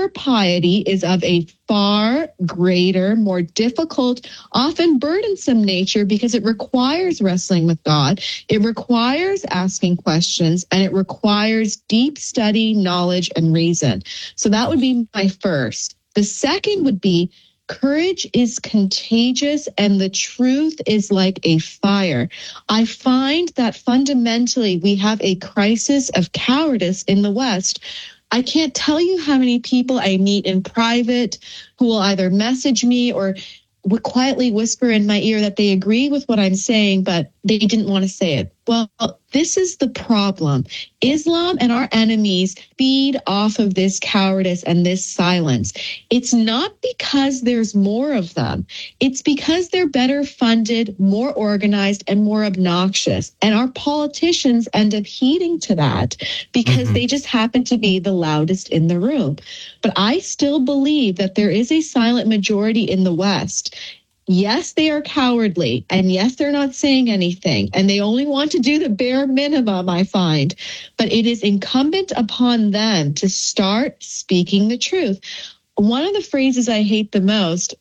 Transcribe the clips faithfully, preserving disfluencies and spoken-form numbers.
Our piety is of a far greater, more difficult, often burdensome nature because it requires wrestling with God. It requires asking questions, and it requires deep study, knowledge, and reason. So that would be my first. The second would be courage is contagious and the truth is like a fire. I find that fundamentally we have a crisis of cowardice in the West. I can't tell you how many people I meet in private who will either message me or would quietly whisper in my ear that they agree with what I'm saying, but they didn't want to say it. Well, this is the problem. Islam and our enemies feed off of this cowardice and this silence. It's not because there's more of them. It's because they're better funded, more organized, and more obnoxious. And our politicians end up heeding to that because mm-hmm. they just happen to be the loudest in the room. But I still believe that there is a silent majority in the West. Yes, they are cowardly, and yes, they're not saying anything, and they only want to do the bare minimum, I find. But it is incumbent upon them to start speaking the truth. One of the phrases I hate the most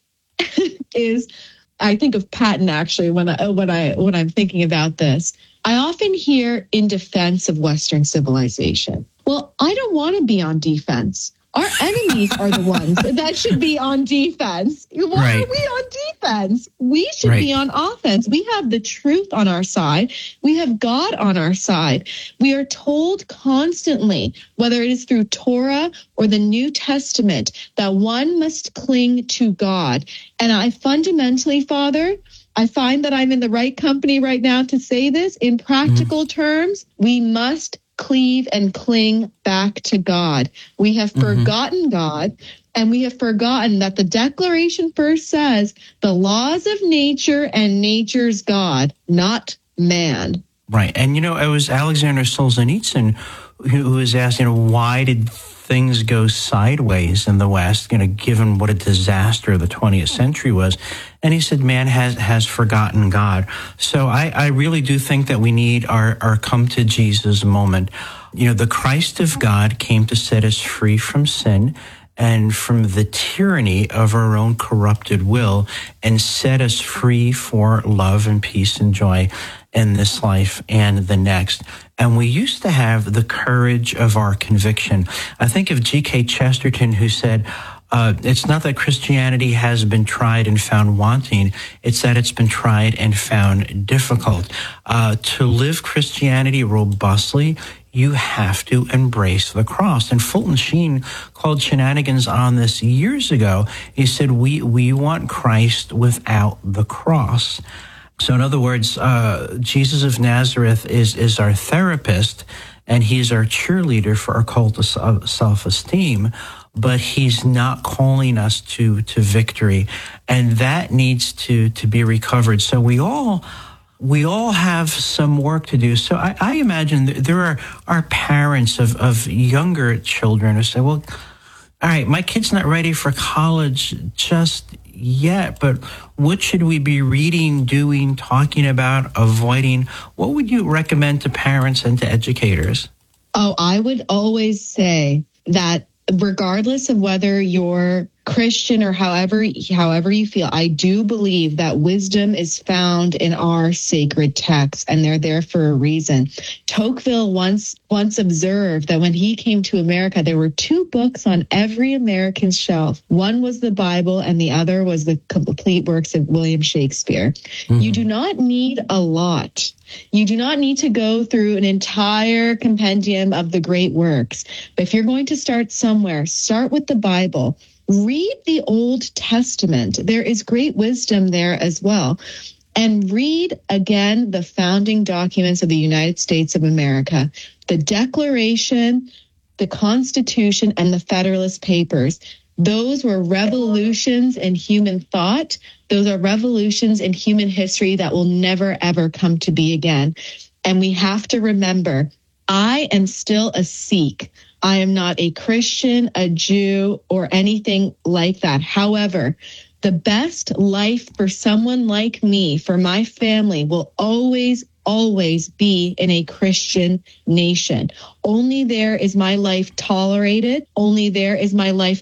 is, I think of Patton actually when I when I when I'm thinking about this. I often hear in defense of Western civilization. Well, I don't want to be on defense. Our enemies are the ones that should be on defense. Why right. are we on defense? We should right. be on offense. We have the truth on our side. We have God on our side. We are told constantly, whether it is through Torah or the New Testament, that one must cling to God. And I fundamentally, Father, I find that I'm in the right company right now to say this. In practical mm-hmm. terms, we must cleave and cling back to God. We have mm-hmm. forgotten God, and we have forgotten that the Declaration first says the laws of nature and nature's God, not man. Right. And, you know, it was Alexander Solzhenitsyn who was asked, you know, why did things go sideways in the West, you know, given what a disaster the twentieth century was. And he said, man has, has forgotten God. So I, I really do think that we need our, our come to Jesus moment. You know, the Christ of God came to set us free from sin and from the tyranny of our own corrupted will and set us free for love and peace and joy in this life and the next. And we used to have the courage of our conviction. I think of G K Chesterton, who said, uh, it's not that Christianity has been tried and found wanting, it's that it's been tried and found difficult. Uh, to live Christianity robustly, you have to embrace the cross. And Fulton Sheen called shenanigans on this years ago. He said, we, we want Christ without the cross. So in other words, uh, Jesus of Nazareth is, is our therapist, and he's our cheerleader for our cult of self-esteem, but he's not calling us to, to victory. And that needs to, to be recovered. So we all, we all have some work to do. So I, I imagine there are, are parents of, of younger children who say, well, all right, my kid's not ready for college just yet, but what should we be reading, doing, talking about, avoiding? What would you recommend to parents and to educators? Oh, I would always say that regardless of whether you're Christian or however however you feel, I do believe that wisdom is found in our sacred texts, and they're there for a reason. Tocqueville once once observed that when he came to America, there were two books on every American's shelf. One was the Bible, and the other was the complete works of William Shakespeare. Mm-hmm. You do not need a lot. You do not need to go through an entire compendium of the great works. But if you're going to start somewhere, start with the Bible. Read the Old Testament. There is great wisdom there as well. And read, again, the founding documents of the United States of America, the Declaration, the Constitution, and the Federalist Papers. Those were revolutions in human thought. Those are revolutions in human history that will never, ever come to be again. And we have to remember, I am still a Sikh. I am not a Christian, a Jew, or anything like that. However, the best life for someone like me, for my family, will always, always be in a Christian nation. Only there is my life tolerated. Only there is my life